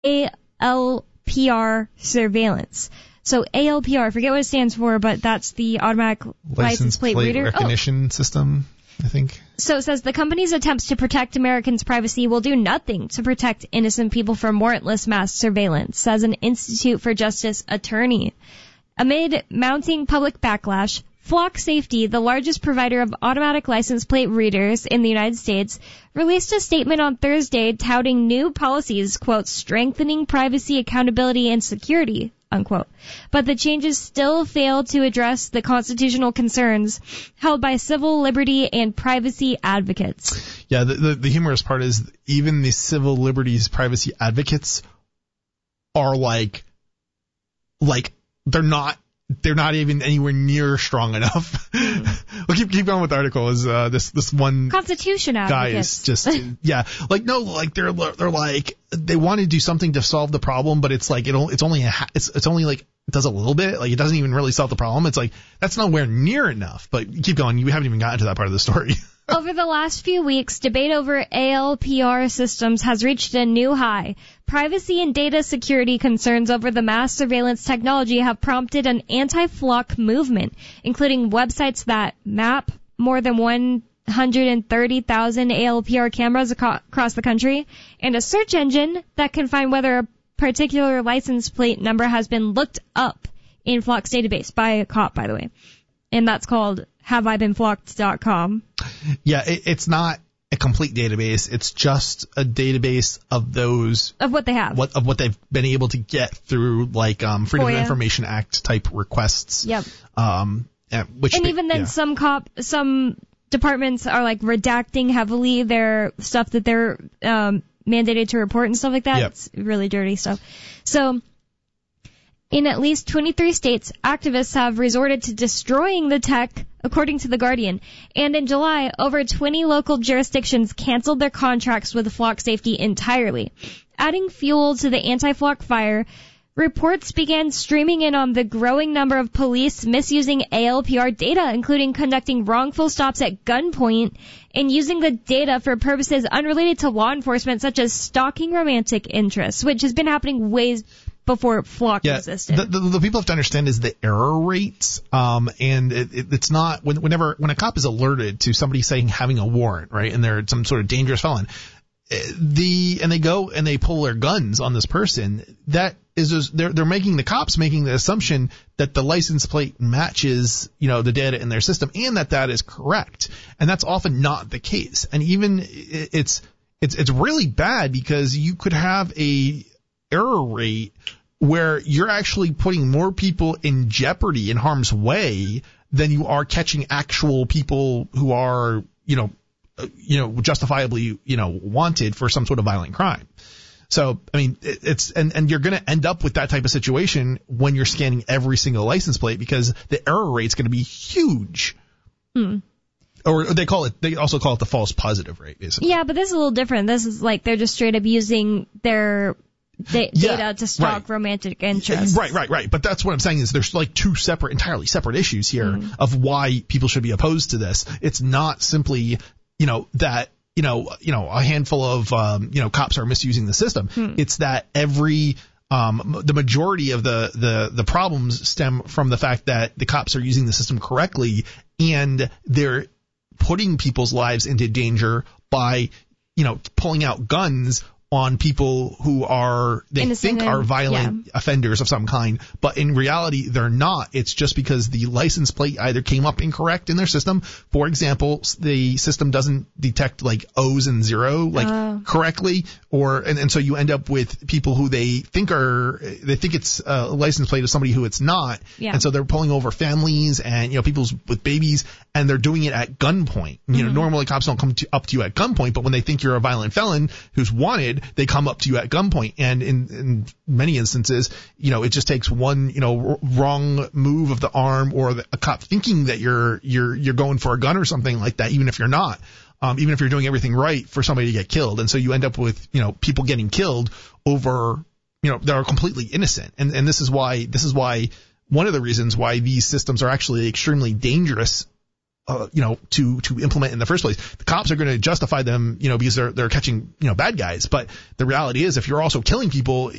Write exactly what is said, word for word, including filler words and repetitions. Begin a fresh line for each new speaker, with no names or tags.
A L P R surveillance. So A L P R, I forget what it stands for, but that's the automatic license, license plate, plate reader
recognition oh. system, I think.
So it says the company's attempts to protect Americans' privacy will do nothing to protect innocent people from warrantless mass surveillance, says an Institute for Justice attorney. Amid mounting public backlash, Flock Safety, the largest provider of automatic license plate readers in the United States, released a statement on Thursday touting new policies, quote, strengthening privacy, accountability, and security, unquote. But the changes still fail to address the constitutional concerns held by civil liberty and privacy advocates.
Yeah, the, the, the humorous part is even the civil liberties privacy advocates are like, like, they're not They're not even anywhere near strong enough. Mm. Well, keep keep going with the article. Is uh, this this one
Constitution
guy
advocates.
is just yeah, like no, like they're they're like they want to do something to solve the problem, but it's like it it's only a, it's it's only like it does a little bit, like it doesn't even really solve the problem. It's like that's nowhere near enough. But keep going. You haven't even gotten to that part of the story.
Over the last few weeks, debate over A L P R systems has reached a new high. Privacy and data security concerns over the mass surveillance technology have prompted an anti-Flock movement, including websites that map more than one hundred thirty thousand A L P R cameras ac- across the country, and a search engine that can find whether a particular license plate number has been looked up in Flock's database by a cop, by the way. And that's called have I been flocked dot com.
Yeah, it, it's not a complete database. It's just a database of those
of what they have,
what of what they've been able to get through like um, Freedom of Information Act type requests.
Yep.
Um, which
and
they,
even then,
yeah.
some cop, some departments are like redacting heavily their stuff that they're um, mandated to report and stuff like that.
Yep.
It's really dirty stuff. So. In at least twenty-three states, activists have resorted to destroying the tech, according to The Guardian. And in July, over twenty local jurisdictions canceled their contracts with Flock Safety entirely. Adding fuel to the anti-Flock fire, reports began streaming in on the growing number of police misusing A L P R data, including conducting wrongful stops at gunpoint and using the data for purposes unrelated to law enforcement, such as stalking romantic interests, which has been happening ways before Flock
yeah,
existed.
The, the, the people have to understand is the error rates, um, and it, it, it's not when, whenever when a cop is alerted to somebody saying having a warrant, right, and they're some sort of dangerous felon, the and they go and they pull their guns on this person. That is just, they're they're making the cops making the assumption that the license plate matches, you know, the data in their system, and that that is correct, and that's often not the case. And even it, it's it's it's really bad because you could have a error rate where you're actually putting more people in jeopardy, in harm's way, than you are catching actual people who are, you know, uh, you know, justifiably, you know, wanted for some sort of violent crime. So, I mean, it, it's, and, and you're going to end up with that type of situation when you're scanning every single license plate because the error rate's going to be huge.
Hmm.
Or they call it, they also call it the false positive rate, basically.
Yeah, but this is a little different. This is like they're just straight up using their Da-
yeah,
data to stalk
right.
romantic interests.
Right, right, right. But that's what I'm saying is there's like two separate, entirely separate issues here
mm.
of why people should be opposed to this. It's not simply, you know, that, you know, you know, a handful of, um, you know, cops are misusing the system. Mm. It's that every, um, the majority of the, the, the problems stem from the fact that the cops are using the system correctly and they're putting people's lives into danger by, you know, pulling out guns on people who are, they
Innocent
think are
and,
violent
yeah.
offenders of some kind, but in reality they're not. It's just because the license plate either came up incorrect in their system. For example, the system doesn't detect like O's and zero like
uh.
correctly, or and, and so you end up with people who they think are, they think it's a license plate of somebody who it's not,
yeah.
and so they're pulling over families and, you know, people with babies, and they're doing it at gunpoint. You
mm-hmm.
know, normally cops don't come to, up to you at gunpoint, but when they think you're a violent felon who's wanted, they come up to you at gunpoint. And in, in many instances, you know, it just takes one, you know, r- wrong move of the arm or the, a cop thinking that you're, you're, you're going for a gun or something like that, even if you're not, um, even if you're doing everything right for somebody to get killed. And so you end up with, you know, people getting killed over, you know, that are completely innocent. And, and this is why, this is why one of the reasons why these systems are actually extremely dangerous. Uh, you know, to, to implement in the first place. The cops are going to justify them, you know, because they're, they're catching, you know, bad guys. But the reality is if you're also killing people,